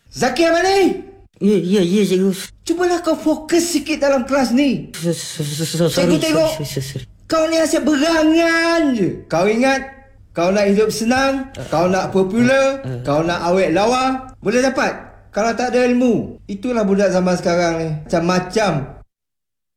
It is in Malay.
Zaki Amani! Ya, cikgu. Cubalah kau fokus sikit dalam kelas ni. Cikgu tengok. Kau ni asyik berangan je. Kau ingat, kau nak hidup senang, kau nak popular, kau nak awet lawa, boleh dapat. Kalau tak ada ilmu, itulah budak zaman sekarang ni. Macam-macam